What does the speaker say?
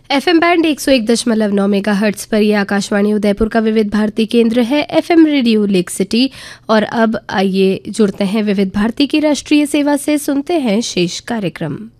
FM band 101.9 megahertz पर यह आकाशवाणी उदयपुर का विविध भारती केंद्र है। FM radio lake city. और अब आइए जुड़ते हैं विविध भारती की राष्ट्रीय सेवा से, सुनते हैं शेष कार्यक्रम।